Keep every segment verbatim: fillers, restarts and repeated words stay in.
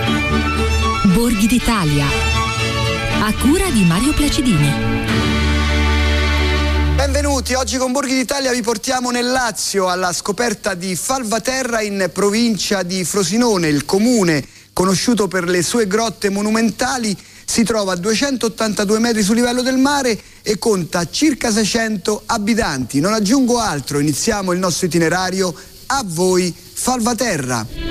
Borghi d'Italia, a cura di Mario Placidini. Benvenuti, oggi con Borghi d'Italia vi portiamo nel Lazio alla scoperta di Falvaterra in provincia di Frosinone. Il comune, conosciuto per le sue grotte monumentali, si trova a duecentottantadue metri sul livello del mare e conta circa seicento abitanti. Non aggiungo altro, iniziamo il nostro itinerario. A voi Falvaterra.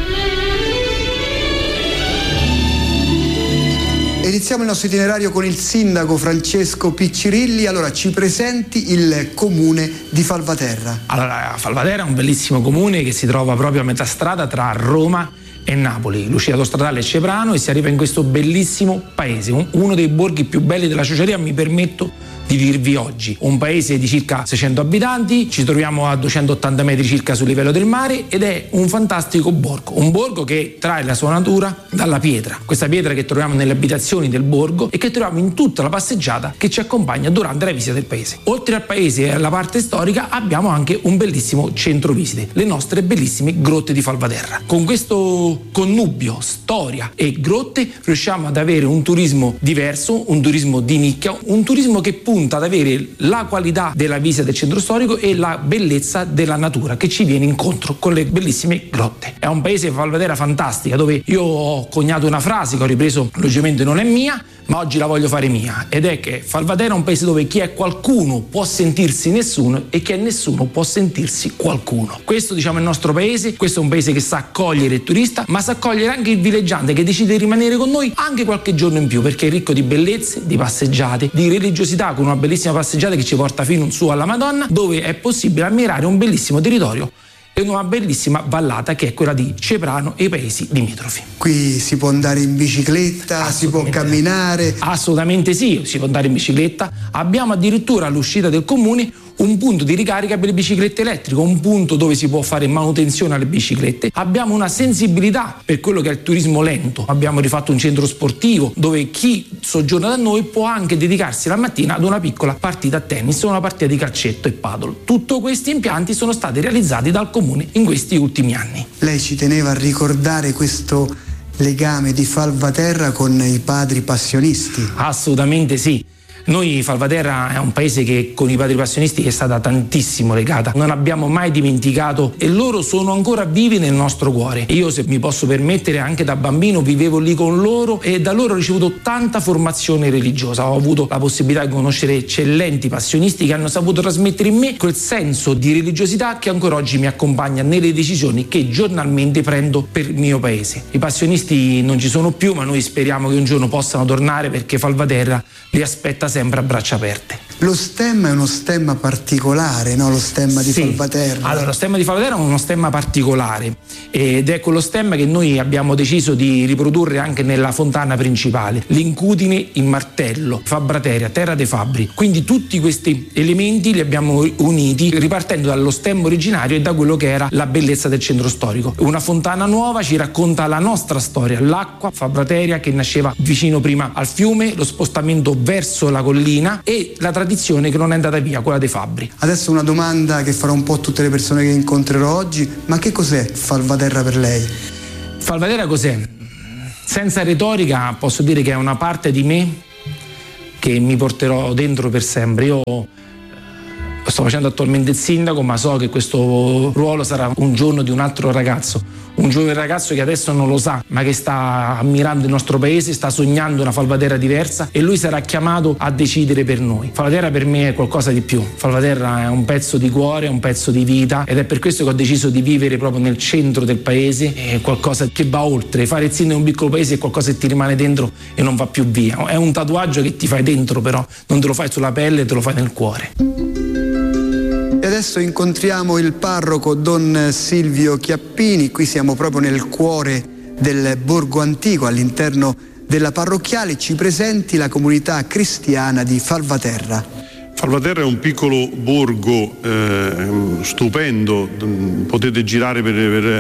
Iniziamo il nostro itinerario con il sindaco Francesco Piccirilli. Allora, ci presenti il comune di Falvaterra. Allora, Falvaterra è un bellissimo comune che si trova proprio a metà strada tra Roma e Napoli, l'uscita autostradale è Ceprano, e si arriva in questo bellissimo paese, uno dei borghi più belli della ciociaria, mi permetto di dirvi oggi. Un paese di circa seicento abitanti, ci troviamo a duecentottanta metri circa sul livello del mare ed è un fantastico borgo, un borgo che trae la sua natura dalla pietra, questa pietra che troviamo nelle abitazioni del borgo e che troviamo in tutta la passeggiata che ci accompagna durante la visita del paese. Oltre al paese e alla parte storica abbiamo anche un bellissimo centro visite, le nostre bellissime grotte di Falvaterra. Con questo connubio storia e grotte riusciamo ad avere un turismo diverso, un turismo di nicchia, un turismo che punta ad avere la qualità della visita del centro storico e la bellezza della natura che ci viene incontro con le bellissime grotte. È un paese, Falvaterra, fantastica, dove io ho coniato una frase che ho ripreso, logicamente non è mia, ma oggi la voglio fare mia, ed è che Falvaterra è un paese dove chi è qualcuno può sentirsi nessuno e chi è nessuno può sentirsi qualcuno. Questo, diciamo, è il nostro paese. Questo è un paese che sa accogliere il turista, ma sa accogliere anche il villeggiante che decide di rimanere con noi anche qualche giorno in più, perché è ricco di bellezze, di passeggiate, di religiosità, con una bellissima passeggiata che ci porta fino in su alla Madonna, dove è possibile ammirare un bellissimo territorio e una bellissima vallata che è quella di Ceprano e i paesi limitrofi. Qui si può andare in bicicletta, si può camminare? Assolutamente sì, si può andare in bicicletta. Abbiamo addirittura all'uscita del comune un punto di ricarica per le biciclette elettriche, un punto dove si può fare manutenzione alle biciclette. Abbiamo una sensibilità per quello che è il turismo lento. Abbiamo rifatto un centro sportivo dove chi soggiorna da noi può anche dedicarsi la mattina ad una piccola partita a tennis o una partita di calcetto e paddle. Tutti questi impianti sono stati realizzati dal comune in questi ultimi anni. Lei ci teneva a ricordare questo legame di Falvaterra con i padri passionisti? Assolutamente sì. Noi, Falvaterra è un paese che con i padri passionisti è stata tantissimo legata, non abbiamo mai dimenticato e loro sono ancora vivi nel nostro cuore. Io, se mi posso permettere, anche da bambino vivevo lì con loro e da loro ho ricevuto tanta formazione religiosa, ho avuto la possibilità di conoscere eccellenti passionisti che hanno saputo trasmettere in me quel senso di religiosità che ancora oggi mi accompagna nelle decisioni che giornalmente prendo per il mio paese. I passionisti non ci sono più, ma noi speriamo che un giorno possano tornare, perché Falvaterra li aspetta sempre a braccia aperte. Lo stemma è uno stemma particolare, no? Lo stemma di sì. Falvaterra. Allora, lo stemma di Falvaterra è uno stemma particolare ed è quello stemma che noi abbiamo deciso di riprodurre anche nella fontana principale. L'incudine, il martello, Fabrateria, terra dei fabbri. Quindi tutti questi elementi li abbiamo uniti ripartendo dallo stemma originario e da quello che era la bellezza del centro storico. Una fontana nuova ci racconta la nostra storia, l'acqua, Fabrateria, che nasceva vicino prima al fiume, lo spostamento verso la collina e la tradizione che non è andata via, quella dei fabbri. Adesso una domanda che farò un po' a tutte le persone che incontrerò oggi: ma che cos'è Falvaterra per lei? Falvaterra cos'è? Senza retorica posso dire che è una parte di me che mi porterò dentro per sempre. Io sto facendo attualmente il sindaco, ma so che questo ruolo sarà un giorno di un altro ragazzo, un giovane ragazzo che adesso non lo sa, ma che sta ammirando il nostro paese, sta sognando una Falvaterra diversa e lui sarà chiamato a decidere per noi. Falvaterra per me è qualcosa di più. Falvaterra è un pezzo di cuore, è un pezzo di vita ed è per questo che ho deciso di vivere proprio nel centro del paese. È qualcosa che va oltre. Fare il sindaco in un piccolo paese è qualcosa che ti rimane dentro e non va più via. È un tatuaggio che ti fai dentro, però non te lo fai sulla pelle, te lo fai nel cuore. E adesso incontriamo il parroco Don Silvio Chiappini. Qui siamo proprio nel cuore del borgo antico, all'interno della parrocchiale. Ci presenti la comunità cristiana di Falvaterra. Falvaterra è un piccolo borgo eh, stupendo, potete girare per, per,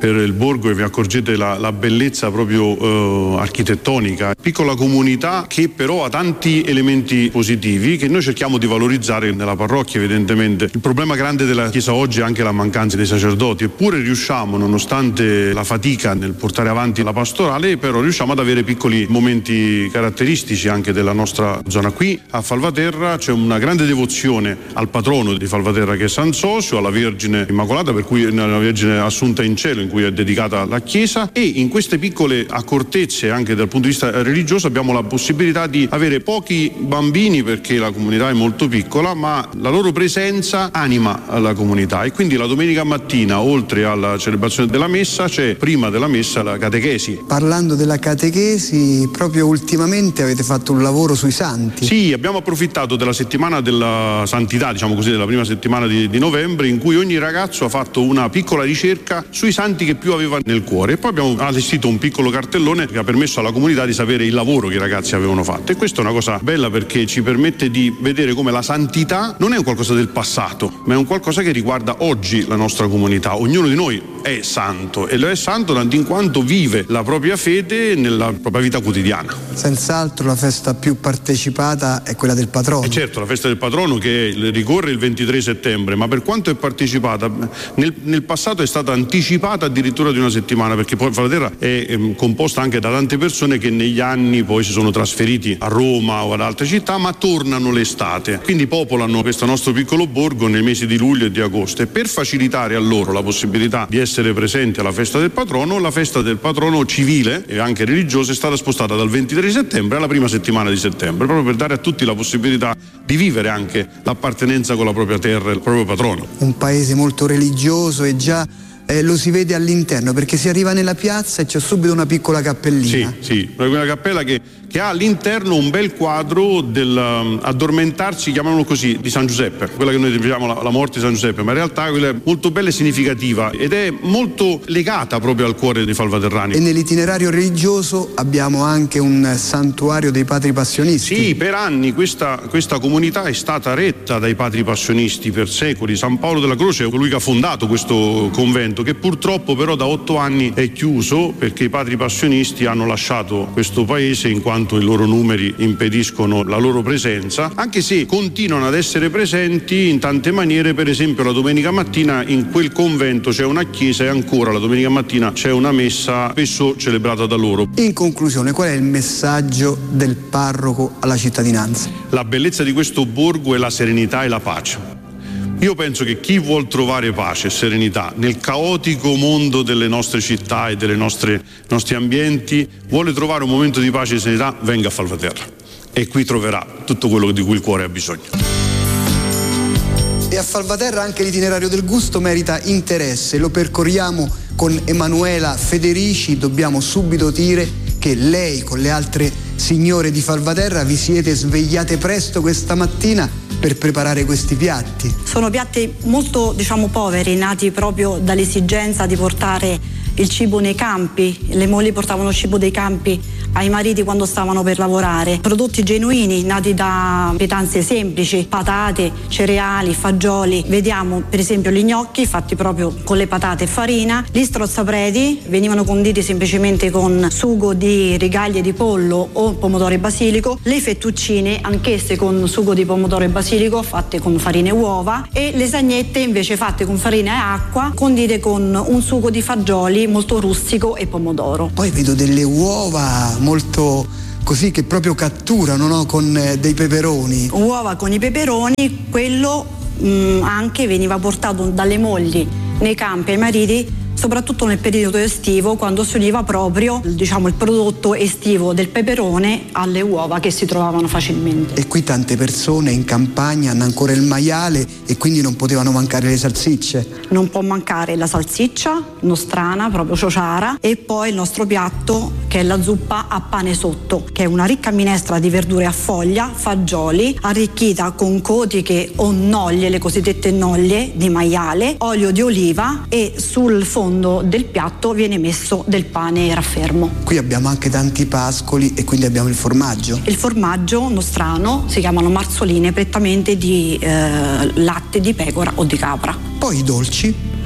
per il borgo e vi accorgete la, la bellezza proprio eh, architettonica. Piccola comunità che però ha tanti elementi positivi che noi cerchiamo di valorizzare nella parrocchia. Evidentemente il problema grande della Chiesa oggi è anche la mancanza dei sacerdoti, eppure riusciamo, nonostante la fatica nel portare avanti la pastorale, però riusciamo ad avere piccoli momenti caratteristici anche della nostra zona. Qui a Falvaterra c'è una grande devozione al patrono di Falvaterra, che è San Sosio, alla Vergine Immacolata, per cui è una Vergine assunta in cielo, in cui è dedicata la chiesa, e in queste piccole accortezze anche dal punto di vista religioso abbiamo la possibilità di avere pochi bambini, perché la comunità è molto piccola, ma la loro presenza anima la comunità, e quindi la domenica mattina, oltre alla celebrazione della messa, c'è prima della messa la catechesi. Parlando della catechesi, proprio ultimamente avete fatto un lavoro sui santi. Sì, abbiamo approfittato della settimana della santità, diciamo così, della prima settimana di, di novembre, in cui ogni ragazzo ha fatto una piccola ricerca sui santi che più aveva nel cuore, e poi abbiamo allestito un piccolo cartellone che ha permesso alla comunità di sapere il lavoro che i ragazzi avevano fatto, e questa è una cosa bella perché ci permette di vedere come la santità non è un qualcosa del passato, ma è un qualcosa che riguarda oggi la nostra comunità. Ognuno di noi è santo, e lo è santo tanto in quanto vive la propria fede nella propria vita quotidiana. Senz'altro la festa più partecipata è quella del patrono. E certo, la festa del patrono, che ricorre il ventitré settembre, ma per quanto è partecipata, nel, nel passato è stata anticipata addirittura di una settimana, perché poi Falvaterra è, è composta anche da tante persone che negli anni poi si sono trasferiti a Roma o ad altre città, ma tornano l'estate, quindi popolano questo nostro piccolo borgo nei mesi di luglio e di agosto, e per facilitare a loro la possibilità di essere presenti alla festa del patrono, la festa del patrono civile e anche religiosa è stata spostata dal ventitré settembre alla prima settimana di settembre, proprio per dare a tutti la possibilità di vivere anche l'appartenenza con la propria terra e il proprio patrono. Un paese molto religioso, e già eh, lo si vede all'interno, perché si arriva nella piazza e c'è subito una piccola cappellina. Sì, sì, una cappella che che ha all'interno un bel quadro dell'addormentarsi, um, chiamiamolo così, di San Giuseppe, quella che noi definiamo la, la morte di San Giuseppe, ma in realtà quella è molto bella e significativa ed è molto legata proprio al cuore dei falvaterrani. E nell'itinerario religioso abbiamo anche un santuario dei padri passionisti. Sì, per anni questa, questa comunità è stata retta dai padri passionisti per secoli. San Paolo della Croce è colui che ha fondato questo convento, che purtroppo però da otto anni è chiuso perché i padri passionisti hanno lasciato questo paese in quanto i loro numeri impediscono la loro presenza, anche se continuano ad essere presenti in tante maniere. Per esempio la domenica mattina in quel convento c'è una chiesa e ancora la domenica mattina c'è una messa spesso celebrata da loro. In conclusione, qual è il messaggio del parroco alla cittadinanza? La bellezza di questo borgo è la serenità e la pace. Io penso che chi vuol trovare pace e serenità nel caotico mondo delle nostre città e dei nostri ambienti, vuole trovare un momento di pace e serenità, venga a Falvaterra e qui troverà tutto quello di cui il cuore ha bisogno. E a Falvaterra anche l'itinerario del gusto merita interesse, lo percorriamo con Emanuela Federici. Dobbiamo subito dire che lei con le altre signore di Falvaterra vi siete svegliate presto questa mattina per preparare questi piatti. Sono piatti molto, diciamo, poveri, nati proprio dall'esigenza di portare il cibo nei campi. Le mogli portavano il cibo dei campi ai mariti quando stavano per lavorare. Prodotti genuini, nati da pietanze semplici, patate, cereali, fagioli. Vediamo per esempio gli gnocchi fatti proprio con le patate e farina. Gli strozzapreti venivano conditi semplicemente con sugo di rigaglie di pollo o pomodoro e basilico. Le fettuccine, anch'esse con sugo di pomodoro e basilico, fatte con farina e uova. E le sagnette invece fatte con farina e acqua, condite con un sugo di fagioli molto rustico e pomodoro. Poi vedo delle uova molto così che proprio catturano, no? Con eh, dei peperoni. Uova con i peperoni, quello mh, anche veniva portato dalle mogli nei campi ai mariti, soprattutto nel periodo estivo, quando si univa proprio, diciamo, il prodotto estivo del peperone alle uova che si trovavano facilmente. E qui tante persone in campagna hanno ancora il maiale e quindi non potevano mancare le salsicce. Non può mancare la salsiccia nostrana, proprio ciociara, e poi il nostro piatto che è la zuppa a pane sotto, che è una ricca minestra di verdure a foglia, fagioli, arricchita con cotiche o noglie, le cosiddette noglie di maiale, olio di oliva, e sul fondo del piatto viene messo del pane raffermo. Qui abbiamo anche tanti pascoli e quindi abbiamo il formaggio. Il formaggio nostrano si chiamano marzoline, prettamente di eh, latte di pecora o di capra. Poi i dolci.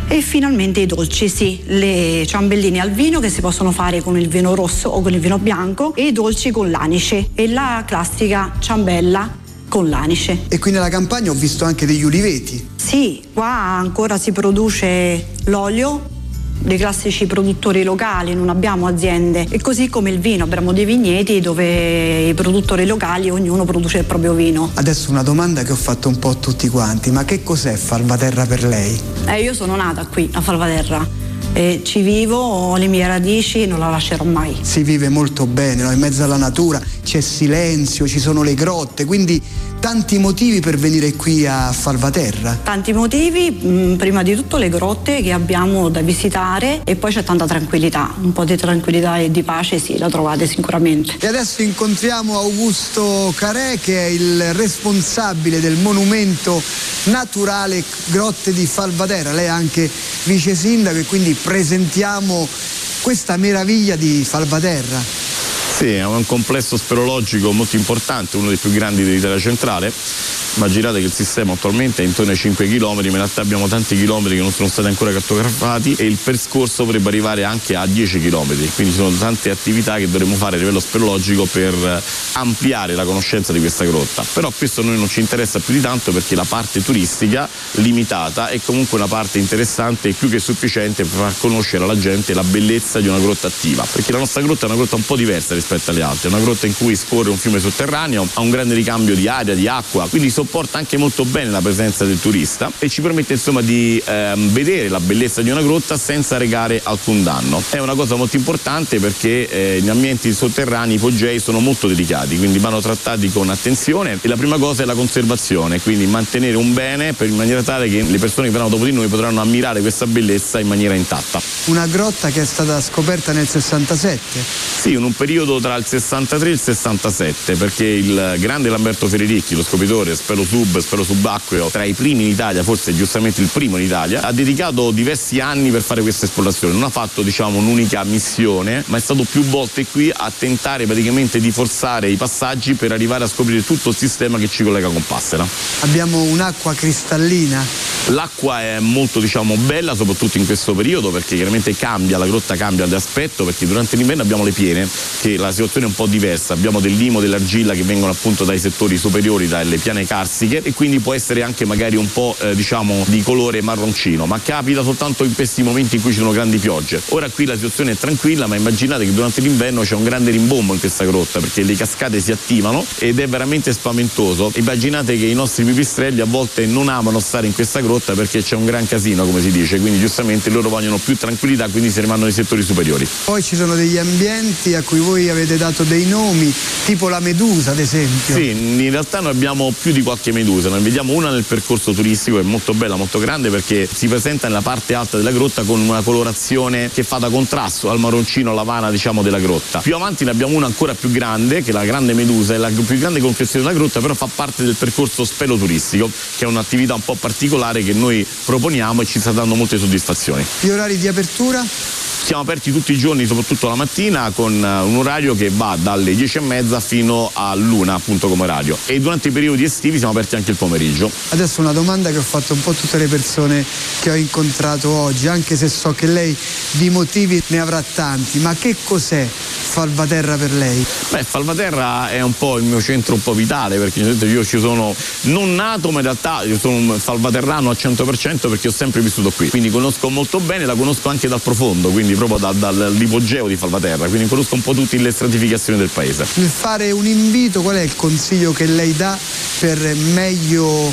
E finalmente i dolci, sì, le ciambelline al vino che si possono fare con il vino rosso o con il vino bianco, e i dolci con l'anice e la classica ciambella con l'anice. E qui nella campagna ho visto anche degli uliveti. Sì, qua ancora si produce l'olio dei classici produttori locali, non abbiamo aziende, e così come il vino abbiamo dei vigneti dove i produttori locali ognuno produce il proprio vino. Adesso una domanda che ho fatto un po' a tutti quanti: ma che cos'è Falvaterra per lei? Eh, io sono nata qui a Falvaterra, eh, ci vivo, ho le mie radici e non la lascerò mai. Si vive molto bene, no? In mezzo alla natura, c'è silenzio, ci sono le grotte, quindi tanti motivi per venire qui a Falvaterra. Tanti motivi, mh, prima di tutto le grotte che abbiamo da visitare, e poi c'è tanta tranquillità, un po' di tranquillità e di pace sì, la trovate sicuramente. E adesso incontriamo Augusto Carè, che è il responsabile del monumento naturale Grotte di Falvaterra. Lei è anche vice sindaco e quindi presentiamo questa meraviglia di Falvaterra. Sì, è un complesso speleologico molto importante, uno dei più grandi dell'Italia centrale. Immaginate che il sistema attualmente è intorno ai cinque chilometri, ma in realtà abbiamo tanti chilometri che non sono stati ancora cartografati, e il percorso potrebbe arrivare anche a dieci chilometri, quindi ci sono tante attività che dovremo fare a livello speleologico per ampliare la conoscenza di questa grotta. Però questo a noi non ci interessa più di tanto, perché la parte turistica limitata è comunque una parte interessante e più che sufficiente per far conoscere alla gente la bellezza di una grotta attiva, perché la nostra grotta è una grotta un po' diversa rispetto alle altre, è una grotta in cui scorre un fiume sotterraneo, ha un grande ricambio di aria, di acqua, quindi sopporta anche molto bene la presenza del turista e ci permette insomma di ehm, vedere la bellezza di una grotta senza recare alcun danno. È una cosa molto importante perché eh, gli ambienti sotterranei ipogei sono molto delicati, quindi vanno trattati con attenzione, e la prima cosa è la conservazione, quindi mantenere un bene per, in maniera tale che le persone che verranno dopo di noi potranno ammirare questa bellezza in maniera intatta. Una grotta che è stata scoperta nel sessantasette? Sì, in un periodo tra il sessantatré e il sessantasette, perché il grande Lamberto Ferricchi, lo scopritore, spero sub, spero subacqueo, tra i primi in Italia, forse giustamente il primo in Italia, ha dedicato diversi anni per fare questa esplorazione. Non ha fatto diciamo un'unica missione, ma è stato più volte qui a tentare praticamente di forzare i passaggi per arrivare a scoprire tutto il sistema che ci collega con Passera. Abbiamo un'acqua cristallina. L'acqua è molto diciamo bella, soprattutto in questo periodo, perché chiaramente cambia, la grotta cambia di aspetto, perché durante l'inverno abbiamo le piene, che la situazione è un po' diversa, abbiamo del limo, dell'argilla che vengono appunto dai settori superiori, dalle piane carsiche, e quindi può essere anche magari un po' eh, diciamo di colore marroncino, ma capita soltanto in questi momenti in cui ci sono grandi piogge. Ora qui la situazione è tranquilla, ma immaginate che durante l'inverno c'è un grande rimbombo in questa grotta, perché le cascate si attivano ed è veramente spaventoso. Immaginate che i nostri pipistrelli a volte non amano stare in questa grotta perché c'è un gran casino, come si dice, quindi giustamente loro vogliono più tranquillità, quindi se ne vanno nei settori superiori. Poi ci sono degli ambienti a cui voi avete dato dei nomi, tipo la medusa ad esempio. Sì, in realtà noi abbiamo più di qualche medusa, noi vediamo una nel percorso turistico, è molto bella, molto grande, perché si presenta nella parte alta della grotta con una colorazione che fa da contrasto al marroncino lavana diciamo della grotta. Più avanti ne abbiamo una ancora più grande, che è la grande medusa, è la più grande concrezione della grotta, però fa parte del percorso speloturistico, che è un'attività un po' particolare che noi proponiamo e ci sta dando molte soddisfazioni. Gli orari di apertura? Siamo aperti tutti i giorni, soprattutto la mattina, con un orario che va dalle dieci e mezza fino all'una, appunto come orario. E durante i periodi estivi siamo aperti anche il pomeriggio. Adesso una domanda che ho fatto un po' a tutte le persone che ho incontrato oggi, anche se so che lei di motivi ne avrà tanti, ma che cos'è Falvaterra per lei? Beh, Falvaterra è un po' il mio centro un po' vitale, perché io ci sono non nato, ma in realtà io sono un falvaterrano al cento per cento perché ho sempre vissuto qui. Quindi conosco molto bene, la conosco anche dal profondo, quindi proprio da, dall'ipogeo di Falvaterra, quindi conosco un po' tutte le stratificazioni del paese. Nel fare un invito, qual è il consiglio che lei dà per meglio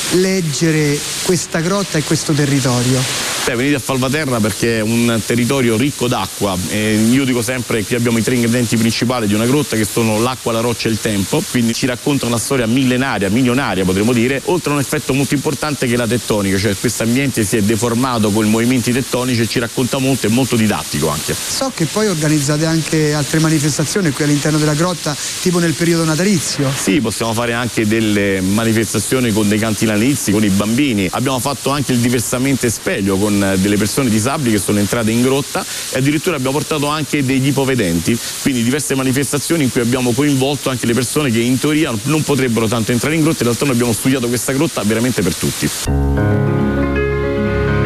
leggere questa grotta e questo territorio? Beh, venite a Falvaterra perché è un territorio ricco d'acqua, e io dico sempre che abbiamo i tre ingredienti principali di una grotta, che sono l'acqua, la roccia e il tempo, quindi ci racconta una storia millenaria, milionaria potremmo dire, oltre a un effetto molto importante che è la tettonica, cioè questo ambiente si è deformato con i movimenti tettonici e ci racconta molto, è molto didattico anche. So che poi organizzate anche altre manifestazioni qui all'interno della grotta, tipo nel periodo natalizio. Sì, possiamo fare anche delle manifestazioni con dei canti natalizi, con i bambini, abbiamo fatto anche il diversamente Spelio con delle persone disabili che sono entrate in grotta, e addirittura abbiamo portato anche degli ipovedenti, quindi diverse manifestazioni in cui abbiamo coinvolto anche le persone che in teoria non potrebbero tanto entrare in grotta. In realtà noi abbiamo studiato questa grotta veramente per tutti. E chiudiamo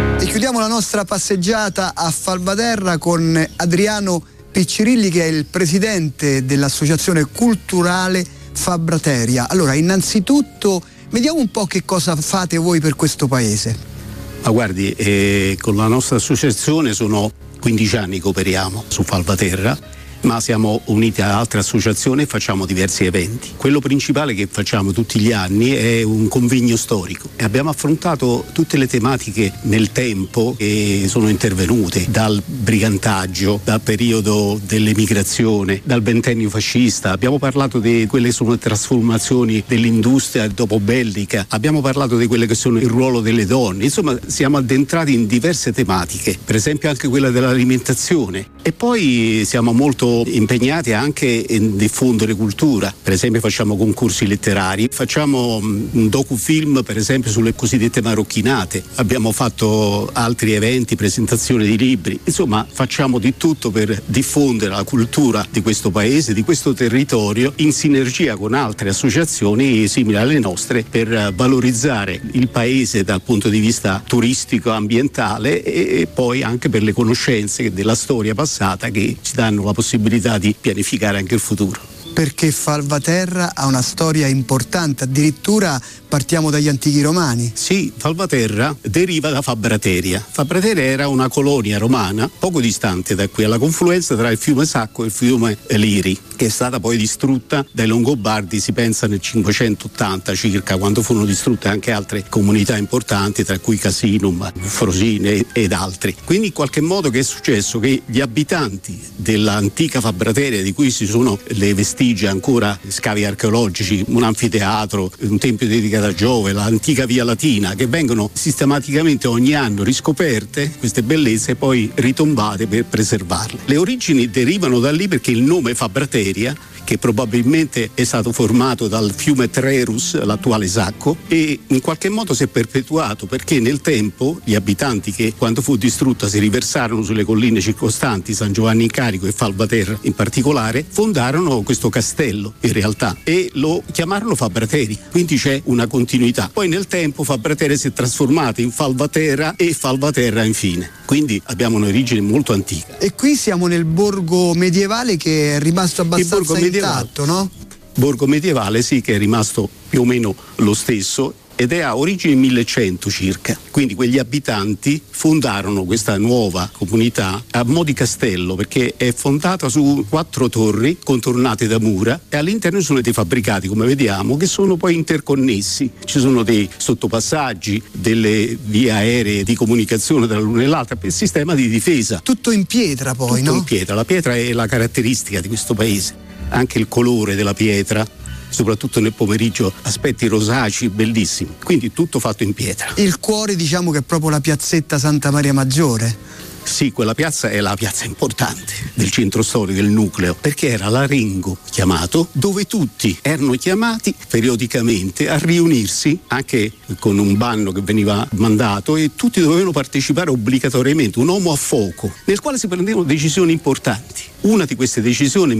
Proseguiamo la nostra passeggiata a Falvaterra con Adriano Piccirilli, che è il presidente dell'associazione culturale Fabrateria. Allora, innanzitutto vediamo un po' che cosa fate voi per questo paese. Ma guardi, eh, con la nostra associazione sono quindici anni che operiamo su Falvaterra, ma siamo uniti a altre associazioni e facciamo diversi eventi. Quello principale che facciamo tutti gli anni è un convegno storico e abbiamo affrontato tutte le tematiche nel tempo che sono intervenute, dal brigantaggio, dal periodo dell'emigrazione, dal ventennio fascista. Abbiamo parlato di quelle che sono le trasformazioni dell'industria dopobellica, abbiamo parlato di quelle che sono il ruolo delle donne. Insomma, siamo addentrati in diverse tematiche, per esempio anche quella dell'alimentazione, e poi siamo molto impegnati anche in diffondere cultura. Per esempio facciamo concorsi letterari, facciamo un docufilm per esempio sulle cosiddette marocchinate, abbiamo fatto altri eventi, presentazioni di libri. Insomma, facciamo di tutto per diffondere la cultura di questo paese, di questo territorio, in sinergia con altre associazioni simili alle nostre, per valorizzare il paese dal punto di vista turistico, ambientale, e poi anche per le conoscenze della storia passata che ci danno la possibilità di pianificare anche il futuro. Perché Falvaterra ha una storia importante, addirittura partiamo dagli antichi romani. Sì, Falvaterra deriva da Fabrateria. Fabrateria era una colonia romana poco distante da qui, alla confluenza tra il fiume Sacco e il fiume Liri, che è stata poi distrutta dai Longobardi, si pensa nel cinquecentottanta circa, quando furono distrutte anche altre comunità importanti, tra cui Casinum, Frosine ed altri. Quindi in qualche modo che è successo? Che gli abitanti dell'antica Fabrateria, di cui ci sono le vestigia ancora, scavi archeologici, un anfiteatro, un tempio dedicato a Giove, l'antica Via Latina, che vengono sistematicamente ogni anno riscoperte, queste bellezze, e poi ritombate per preservarle. Le origini derivano da lì, perché il nome Fabrateria, che probabilmente è stato formato dal fiume Trerus, l'attuale Sacco, e in qualche modo si è perpetuato, perché nel tempo gli abitanti che quando fu distrutta si riversarono sulle colline circostanti, San Giovanni in Carico e Falvaterra in particolare, fondarono questo castello in realtà e lo chiamarono Fabrateria, quindi c'è una continuità. Poi nel tempo Fabrateria si è trasformata in Falvaterra e Falvaterra infine, quindi abbiamo un'origine molto antica. E qui siamo nel borgo medievale, che è rimasto abbastanza intatto, no? Borgo medievale, sì, che è rimasto più o meno lo stesso ed è a origine millecento circa. Quindi quegli abitanti fondarono questa nuova comunità a mo' di castello, perché è fondata su quattro torri contornate da mura e all'interno ci sono dei fabbricati, come vediamo, che sono poi interconnessi. Ci sono dei sottopassaggi, delle vie aeree di comunicazione tra l'una e l'altra, per il sistema di difesa. Tutto in pietra poi, Tutto no? in pietra. La pietra è la caratteristica di questo paese, anche il colore della pietra, soprattutto nel pomeriggio, aspetti rosacei bellissimi, quindi tutto fatto in pietra. Il cuore, diciamo, che è proprio la piazzetta Santa Maria Maggiore. Sì, quella piazza è la piazza importante del centro storico, del nucleo, perché era l'Arengo chiamato, dove tutti erano chiamati periodicamente a riunirsi, anche con un banno che veniva mandato, e tutti dovevano partecipare obbligatoriamente, un uomo a fuoco, nel quale si prendevano decisioni importanti. Una di queste decisioni,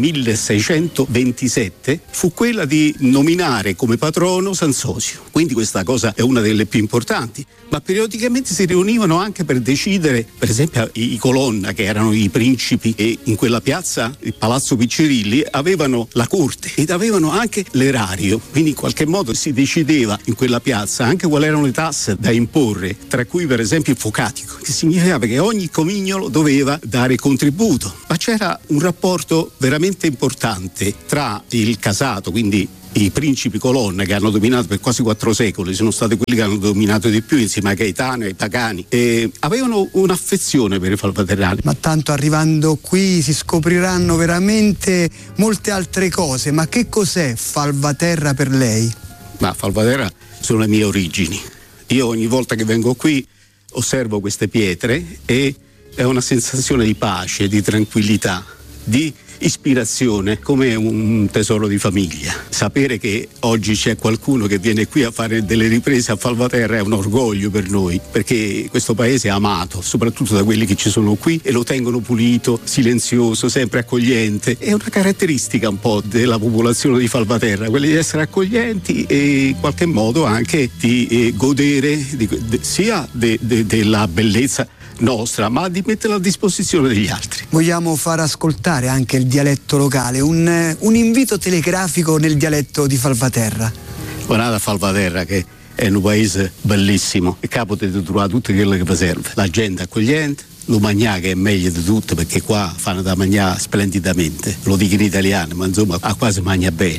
milleseicentoventisette, fu quella di nominare come patrono San Sosio. Quindi questa cosa è una delle più importanti, ma periodicamente si riunivano anche per decidere, per esempio i Colonna, che erano i principi, e in quella piazza, il Palazzo Piccirilli, avevano la corte ed avevano anche l'erario, quindi in qualche modo si decideva in quella piazza anche quali erano le tasse da imporre, tra cui per esempio il focatico, che significava che ogni comignolo doveva dare contributo, ma c'era un rapporto veramente importante tra il casato, quindi i principi Colonna, che hanno dominato per quasi quattro secoli, sono stati quelli che hanno dominato di più insieme a Gaetano e ai Pagani, e avevano un'affezione per i falvaterrani. Ma tanto arrivando qui si scopriranno veramente molte altre cose. Ma che cos'è Falvaterra per lei? Ma Falvaterra sono le mie origini. Io ogni volta che vengo qui osservo queste pietre e è una sensazione di pace, di tranquillità, di ispirazione, come un tesoro di famiglia. Sapere che oggi c'è qualcuno che viene qui a fare delle riprese a Falvaterra è un orgoglio per noi, perché questo paese è amato, soprattutto da quelli che ci sono qui, e lo tengono pulito, silenzioso, sempre accogliente. È una caratteristica un po' della popolazione di Falvaterra, quella di essere accoglienti e in qualche modo anche di eh, godere di, de, sia de, de, della bellezza nostra, ma di metterla a disposizione degli altri. Vogliamo far ascoltare anche il dialetto locale, un, un invito telegrafico nel dialetto di Falvaterra. Guardate a Falvaterra che è un paese bellissimo e qua potete trovare tutto quello che vi serve. La gente accogliente, lo mangiare che è meglio di tutto perché qua fanno da mangiare splendidamente, lo dico in italiano, ma insomma qua si mangia bene.